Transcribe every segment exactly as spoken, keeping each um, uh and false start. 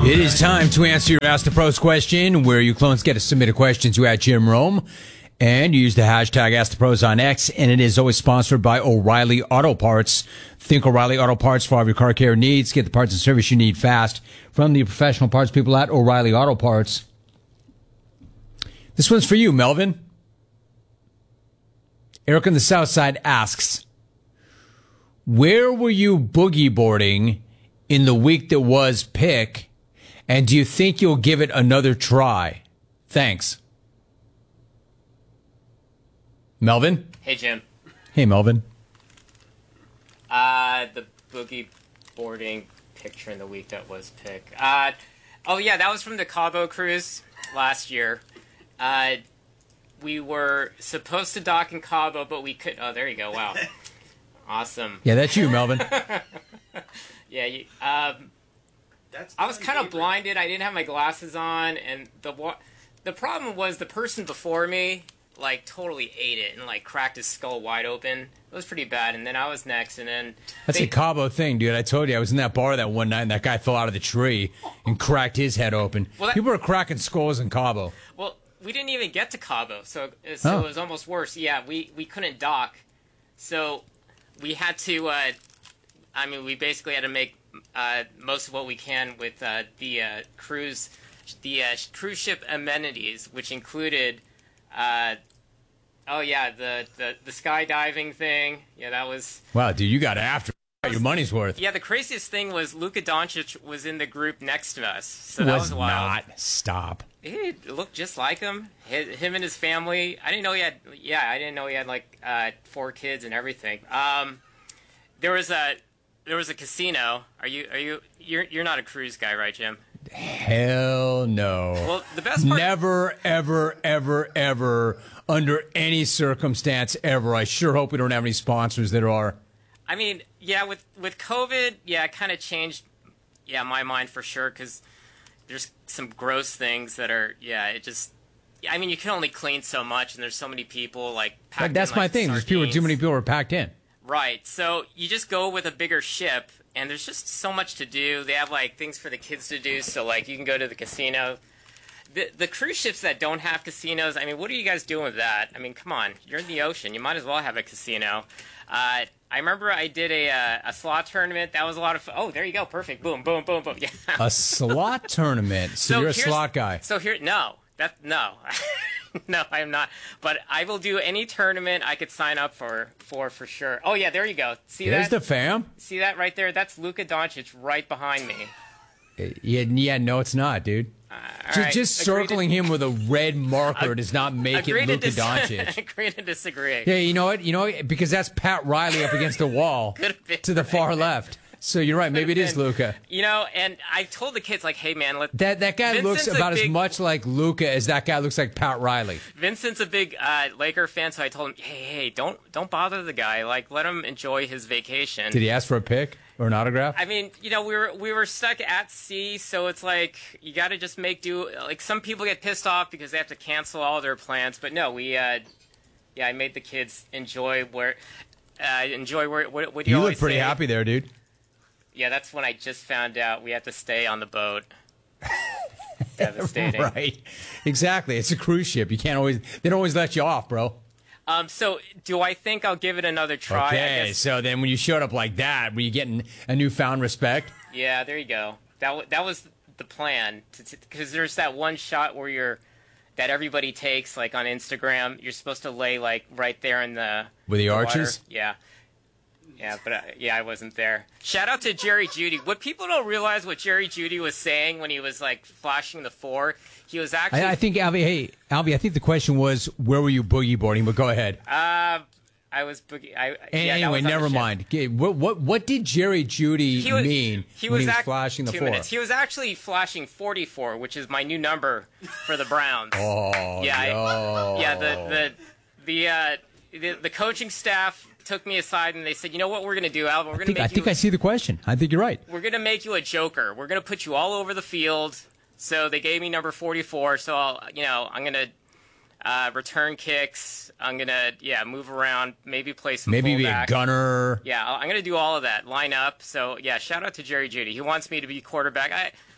It is time to answer your Ask the Pros question, where you clones get to submit a question to at Jim Rome, and you use the hashtag Ask the Pros on X, and it is always sponsored by O'Reilly Auto Parts. Think O'Reilly Auto Parts for all of your car care needs. Get the parts and service you need fast from the professional parts people at O'Reilly Auto Parts. This one's for you, Melvin. Eric on the South Side asks, where were you boogie boarding in the week that was pick? And do you think you'll give it another try? Thanks. Melvin? Hey, Jim. Hey, Melvin. Uh, the boogie boarding picture in the week that was pick. Uh, oh, yeah, that was from the Cabo cruise last year. Uh, we were supposed to dock in Cabo, but we couldn't. Oh, there you go. Wow. Awesome. Yeah, that's you, Melvin. yeah, you, um... That's I was kind of blinded. I didn't have my glasses on, and the the problem was the person before me like totally ate it and like cracked his skull wide open. It was pretty bad. And then I was next, and then that's they, a Cabo thing, dude. I told you I was in that bar that one night, and that guy fell out of the tree and cracked his head open. Well, that, People were cracking skulls in Cabo. Well, we didn't even get to Cabo, so so oh. it was almost worse. Yeah, we we couldn't dock, so we had to. Uh, I mean, we basically had to make. Uh, most of what we can with uh, the uh, cruise, the uh, cruise ship amenities, which included, uh, oh yeah, the, the the skydiving thing. Yeah, that was. Wow, dude, you got after your money's worth. Yeah, the craziest thing was Luka Doncic was in the group next to us, so was that was wild. Not stop. He looked just like him. Him and his family. I didn't know he had. Yeah, I didn't know he had like uh, four kids and everything. Um, there was a. There was a casino. Are you? Are you? You're. You're not a cruise guy, right, Jim? Hell no. Well, the best part. Never, ever, ever, ever, under any circumstance ever. I sure hope we don't have any sponsors that are. I mean, yeah, with with COVID, yeah, it kind of changed. Yeah, my mind for sure, because there's some gross things that are. Yeah, it just. I mean, you can only clean so much, and there's so many people like. Packed That's in, my like, thing. There's people. Too many people are packed in. Right, so you just go with a bigger ship, and there's just so much to do. They have, like, things for the kids to do, so, like, you can go to the casino. The the cruise ships that don't have casinos, I mean, what are you guys doing with that? I mean, come on, you're in the ocean. You might as well have a casino. Uh, I remember I did a uh, a slot tournament. That was a lot of fun. Oh, there you go, perfect. Boom, boom, boom, boom. Yeah. A slot tournament? So, so you're a slot guy. So here, no. That, no. No, I am not. But I will do any tournament I could sign up for, for for sure. Oh, yeah, there you go. See There's that? the fam. See that right there? That's Luka Doncic right behind me. Yeah, yeah no, it's not, dude. Uh, just right. just circling to, him with a red marker does not make it Luka dis- Doncic. Agree to disagree. Yeah, you know what? You know what? Because that's Pat Riley up against the wall to the far left. So you're right. Maybe it is Luka. You know, and I told the kids, like, hey, man, let that that guy Vincent's looks about big, as much like Luka as that guy looks like Pat Riley. Vincent's a big uh, Laker fan, so I told him, hey, hey, don't don't bother the guy. Like, let him enjoy his vacation. Did he ask for a pic or an autograph? I mean, you know, we were we were stuck at sea, so it's like you got to just make do. Like, some people get pissed off because they have to cancel all their plans, but no, we, uh, yeah, I made the kids enjoy where, uh, enjoy where. What, what do you, you always look pretty say? happy there, dude. Yeah, that's when I just found out we have to stay on the boat. Devastating. Right. Exactly. It's a cruise ship. You can't always, they don't always let you off, bro. Um, so do I think I'll give it another try? Okay, I guess. So then when you showed up like that, were you getting a newfound respect? Yeah, there you go. That, w- that was the plan. Because there's that one shot where you're, that everybody takes, like on Instagram. You're supposed to lay like right there in the... With the, the arches? Water. Yeah. Yeah, but uh, yeah, I wasn't there. Shout out to Jerry Judy. What people don't realize what Jerry Judy was saying when he was like flashing the four, he was actually. I, I think Albie. Hey, Albie. I think the question was, where were you boogie boarding? But go ahead. Uh, I was boogie. I, yeah, anyway, never mind. Okay, what what what did Jerry Judy he was, mean he when was he was act- flashing the two four? Minutes. He was actually flashing forty-four, which is my new number for the Browns. Oh, yeah, no. I, yeah. The the the uh, the, the coaching staff took me aside and they said, you know what we're going to do, Alvin? We're going to make I you... think I see the question. I think you're right. We're going to make you a joker. We're going to put you all over the field. So they gave me number forty-four. So, I'll, you know, I'm going to uh, return kicks. I'm going to, yeah, move around, maybe play some Maybe fullback. be a gunner. Yeah, I'm going to do all of that, line up. So, yeah, shout out to Jerry Judy. He wants me to be quarterback. I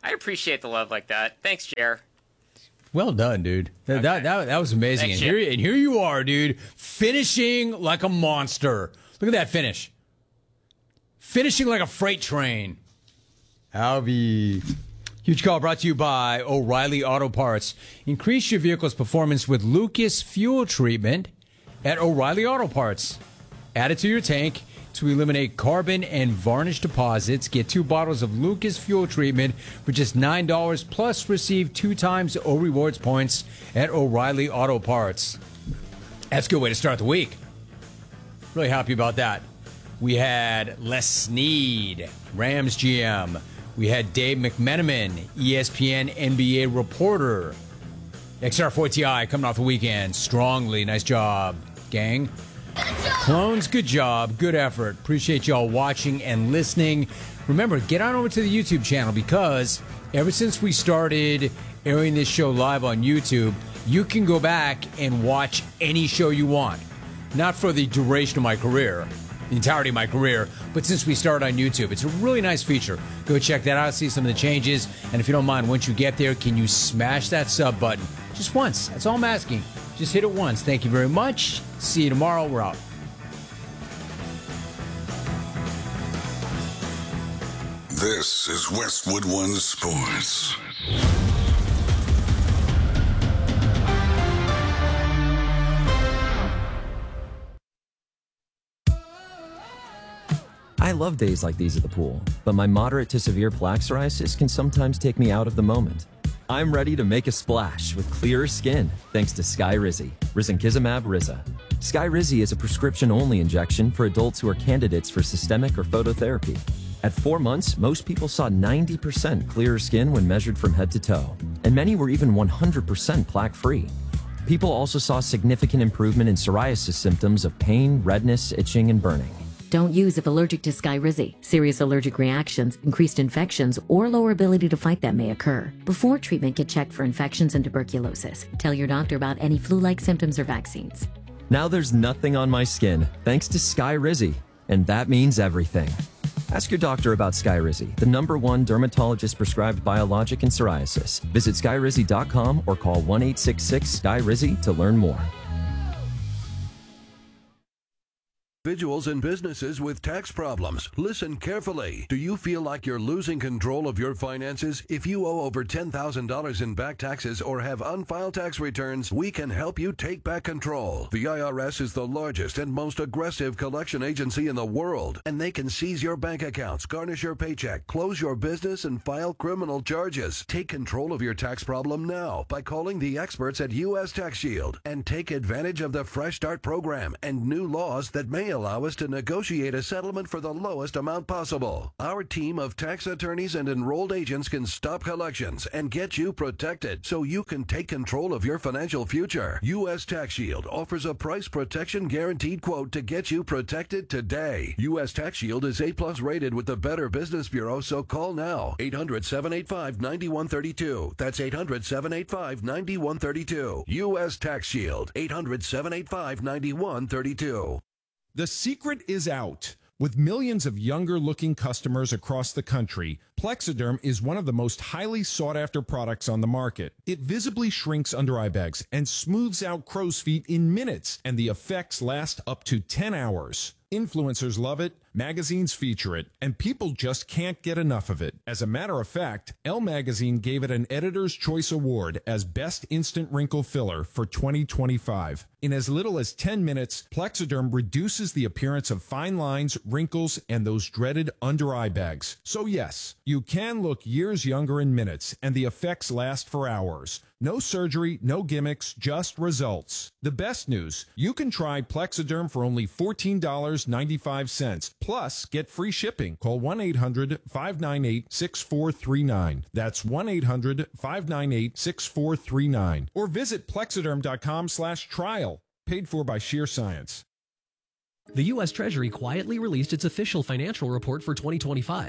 I appreciate the love like that. Thanks, Jer. Well done, dude. That, Okay. that, that, that was amazing. Thanks, and, here, and here you are, dude, finishing like a monster. Look at that finish. Finishing like a freight train. Albie. Huge call brought to you by O'Reilly Auto Parts. Increase your vehicle's performance with Lucas Fuel Treatment at O'Reilly Auto Parts. Add it to your tank to eliminate carbon and varnish deposits. Get two bottles of Lucas Fuel Treatment for just nine dollars, plus receive two times O Rewards points at O'Reilly Auto Parts. That's a good way to start the week. Really happy about that. We had Les Snead, Rams G M. We had Dave McMenamin, E S P N N B A reporter. X R four T I coming off the weekend strongly. Nice job, gang. Clones, good job, good effort. Appreciate y'all watching and listening. Remember, get on over to the YouTube channel, because ever since we started airing this show live on YouTube, you can go back and watch any show you want. Not for the duration of my career, the entirety of my career, but since we started on YouTube. It's a really nice feature. Go check that out, see some of the changes. And if you don't mind, once you get there, can you smash that sub button? Just once. That's all I'm asking. Just hit it once. Thank you very much. See you tomorrow. We're out. This is Westwood One Sports. I love days like these at the pool, but my moderate to severe plaque psoriasis can sometimes take me out of the moment. I'm ready to make a splash with clearer skin thanks to Skyrizi, Risankizumab Riza. Skyrizi is a prescription-only injection for adults who are candidates for systemic or phototherapy. At four months, most people saw ninety percent clearer skin when measured from head to toe, and many were even one hundred percent plaque-free. People also saw significant improvement in psoriasis symptoms of pain, redness, itching, and burning. Don't use if allergic to Skyrizi. Serious allergic reactions, increased infections, or lower ability to fight them may occur. Before treatment, get checked for infections and tuberculosis. Tell your doctor about any flu-like symptoms or vaccines. Now there's nothing on my skin thanks to Skyrizi, and that means everything. Ask your doctor about Skyrizi, the number one dermatologist-prescribed biologic in psoriasis. Visit skyrizi dot com or call one eight six six Sky Rizi to learn more. Individuals and businesses with tax problems. Listen carefully. Do you feel like you're losing control of your finances? If you owe over ten thousand dollars in back taxes or have unfiled tax returns, we can help you take back control. The I R S is the largest and most aggressive collection agency in the world, and they can seize your bank accounts, garnish your paycheck, close your business, and file criminal charges. Take control of your tax problem now by calling the experts at U S Tax Shield, and take advantage of the Fresh Start program and new laws that may allow us to negotiate a settlement for the lowest amount possible. Our team of tax attorneys and enrolled agents can stop collections and get you protected so you can take control of your financial future. U S Tax Shield offers a price protection guaranteed quote to get you protected today. U S Tax Shield is A plus rated with the Better Business Bureau, so call now. eight hundred, seven eight five, nine one three two. That's eight hundred, seven eight five, nine one three two. U S Tax Shield. eight hundred, seven eight five, nine one three two. The secret is out. With millions of younger-looking customers across the country, Plexiderm is one of the most highly sought-after products on the market. It visibly shrinks under-eye bags and smooths out crow's feet in minutes, and the effects last up to ten hours. Influencers love it, magazines feature it, and people just can't get enough of it. As a matter of fact, Elle Magazine gave it an Editor's Choice Award as Best Instant Wrinkle Filler for twenty twenty-five. In as little as ten minutes, Plexiderm reduces the appearance of fine lines, wrinkles, and those dreaded under-eye bags. So yes, you can look years younger in minutes, and the effects last for hours. No surgery, no gimmicks, just results. The best news, you can try Plexiderm for only fourteen dollars and ninety-five cents. Plus, get free shipping. Call one eight hundred, five nine eight, six four three nine. That's one eight hundred, five nine eight, six four three nine. Or visit plexiderm dot com slash trial. Paid for by Sheer Science. The U S Treasury quietly released its official financial report for twenty twenty-five.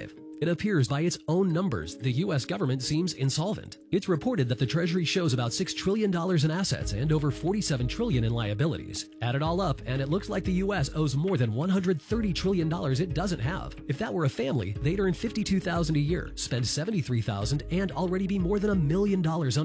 It appears by its own numbers, the U S government seems insolvent. It's reported that the Treasury shows about six trillion dollars in assets and over forty-seven trillion dollars in liabilities. Add it all up, and it looks like the U S owes more than one hundred thirty trillion dollars it doesn't have. If that were a family, they'd earn fifty-two thousand dollars a year, spend seventy-three thousand dollars, and already be more than a million dollars